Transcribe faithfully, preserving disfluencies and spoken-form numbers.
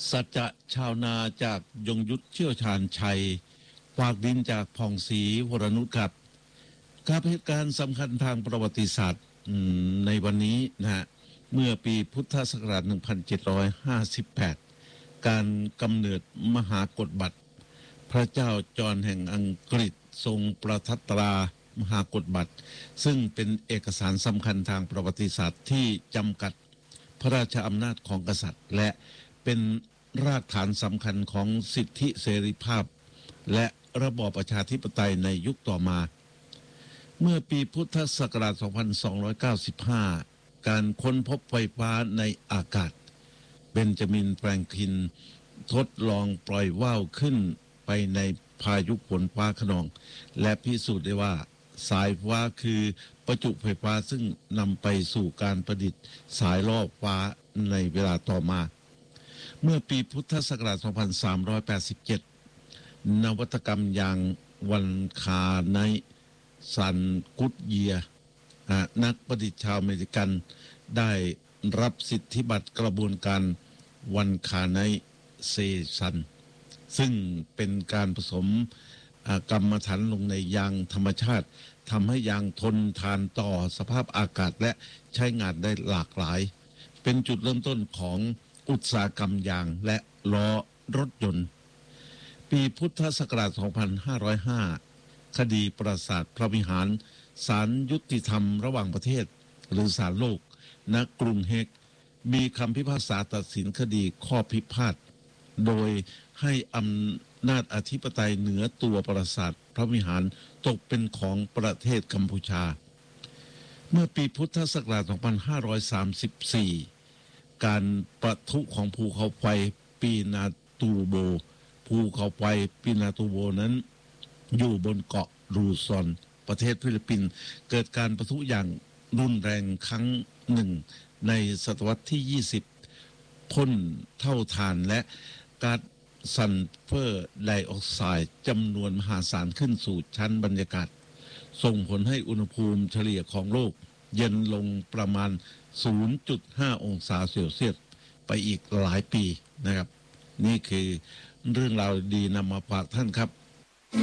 สัจจะชาวนาจากยงยุทธเชี่ยวชาญชัยฝากดินจากผ่องศรีวรนุชครับครับเหตุการณ์สำคัญทางประวัติศาสตร์ในวันนี้นะฮะเมื่อปีพุทธศักราชหนึ่งพันเจ็ดร้อยห้าสิบแปดการกำเนิดมหากฎบัตรพระเจ้าจอห์นแห่งอังกฤษทรงประทับตรามหากฎบัตรซึ่งเป็นเอกสารสำคัญทางประวัติศาสตร์ที่จำกัดพระราชอำนาจของกษัตริย์และเป็นรากฐานสำคัญของสิทธิเสรีภาพและระบอบประชาธิปไตยในยุคต่อมาเมื่อปีพุทธศักราช สองพันสองร้อยเก้าสิบห้า การค้นพบไฟฟ้าในอากาศเบนจามินแฟรงคลินทดลองปล่อยว่าวขึ้นไปในพายุฝนฟ้าคะนองและพิสูจน์ได้ว่าสายฟ้าคือประจุไฟฟ้าซึ่งนำไปสู่การประดิษฐ์สายล่อฟ้าในเวลาต่อมาเมื่อปีพุทธศักราช สองพันสามร้อยแปดสิบเจ็ด นวัตกรรมอย่างวันคาไนซันกุดเยียนักประดิษฐ์ชาวอเมริกันได้รับสิทธิบัตรกระบวนการวันคาไนเซชันซึ่งเป็นการผสมกรรมฐานลงในยางธรรมชาติทำให้ยางทนทานต่อสภาพอากาศและใช้งานได้หลากหลายเป็นจุดเริ่มต้นของอุตสาหกรรมยางและล้อรถยนต์ปีพุทธศักราช สองพันห้าร้อยห้า คดีปราสาทพระวิหารศาลยุติธรรมระหว่างประเทศหรือศาลโลกณกรุงเฮกมีคำพิพากษาตัดสินคดีข้อพิพาทโดยให้อำนาจอธิปไตยเหนือตัวปราสาทพระวิหารตกเป็นของประเทศกัมพูชาเมื่อปีพุทธศักราช สองพันห้าร้อยสามสิบสี่ การปะทุของภูเขาไฟปีนาตูโบภูเขาไฟปีนาตูโบนั้นอยู่บนเกาะรูซอนประเทศฟิลิปปินส์เกิดการปะทุอย่างรุนแรงครั้งหนึ่งในศตวรรษที่ยี่สิบพ่นเท่าฐานและก๊าซซัลเฟอร์ไดออกไซด์จำนวนมหาศาลขึ้นสู่ชั้นบรรยากาศส่งผลให้อุณหภูมิเฉลี่ยของโลกเย็นลงประมาณ ศูนย์จุดห้า องศาเซลเซียสไปอีกหลายปีนะครับนี่คือเรื่องราวดีนำมาฝากท่านครับ